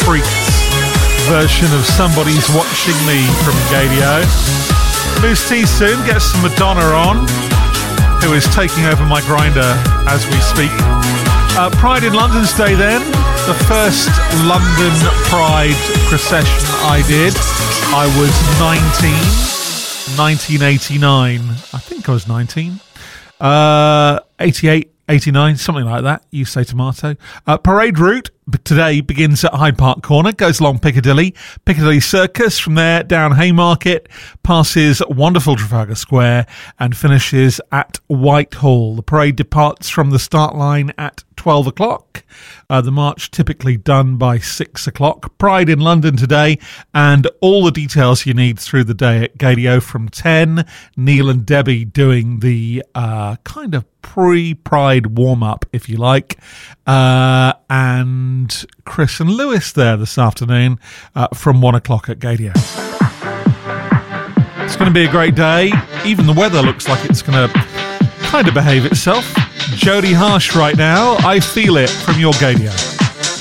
Freaks version of Somebody's Watching Me from Gadio. Moose T soon gets some Madonna on, who is taking over my grinder as we speak. Pride in London's Day then, the first London Pride procession I did. I was 1989. I think I was 19. 88, 89, something like that. You say tomato. Parade route today begins at Hyde Park Corner, goes along Piccadilly Circus, from there down Haymarket, passes wonderful Trafalgar Square and finishes at Whitehall. The parade departs from the start line at 12 o'clock. The march typically done by 6 o'clock. Pride in London today, and all the details you need through the day at Gadio from 10. Neil and Debbie doing the kind of pre-Pride warm-up, if you like. And Chris and Lewis there this afternoon from 1 o'clock at Gadio. It's going to be a great day. Even the weather looks like it's going to kind of behave itself. Jodie Harsh right now. I Feel It from your Gadio.